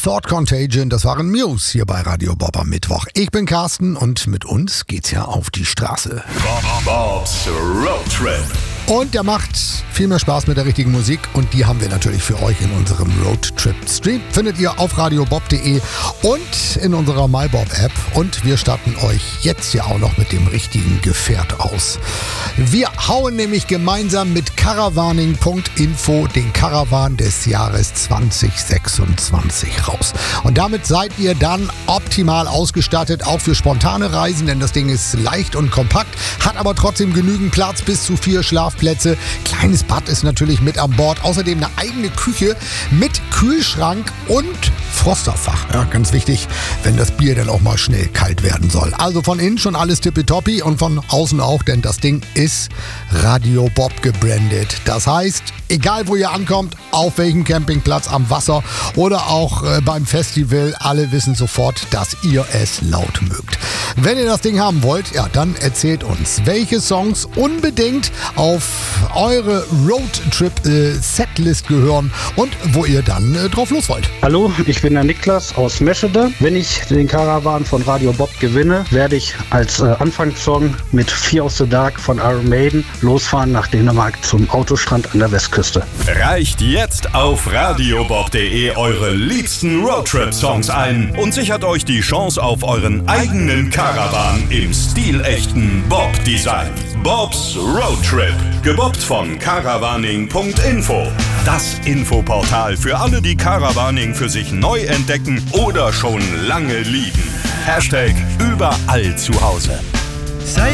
Thought Contagion, das waren Muse hier bei Radio Bob am Mittwoch. Ich bin Carsten und mit uns geht's ja auf die Straße. Bob's Road Trip. Und der macht viel mehr Spaß mit der richtigen Musik und die haben wir natürlich für euch in unserem Roadtrip-Stream. Findet ihr auf radiobob.de und in unserer MyBob-App. Und wir statten euch jetzt ja auch noch mit dem richtigen Gefährt aus. Wir hauen nämlich gemeinsam mit caravaning.info den Caravan des Jahres 2026 raus. Und damit seid ihr dann optimal ausgestattet, auch für spontane Reisen, denn das Ding ist leicht und kompakt, hat aber trotzdem genügend Platz, bis zu 4 Schlafplätze. Kleines Bad ist natürlich mit an Bord. Außerdem eine eigene Küche mit Kühlschrank und Frosterfach. Ja, ganz wichtig, wenn das Bier dann auch mal schnell kalt werden soll. Also von innen schon alles tippitoppi und von außen auch, denn das Ding ist Radio Bob gebrandet. Das heißt, egal wo ihr ankommt, auf welchem Campingplatz, am Wasser oder auch beim Festival, alle wissen sofort, dass ihr es laut mögt. Wenn ihr das Ding haben wollt, ja, dann erzählt uns, welche Songs unbedingt auf eure Roadtrip-Setlist gehören und wo ihr dann drauf los wollt. Hallo, ich bin der Niklas aus Meschede. Wenn ich den Caravan von Radio Bob gewinne, werde ich als Anfangssong mit Fear of the Dark von Iron Maiden losfahren nach Dänemark zum Autostrand an der Westküste. Reicht jetzt auf radiobob.de eure liebsten Roadtrip-Songs ein und sichert euch die Chance auf euren eigenen Caravan im stilechten Bob-Design. Bob's Road Trip, gebobbt von caravaning.info. Das Infoportal für alle, die Caravaning für sich neu entdecken oder schon lange lieben. #überall zu Hause.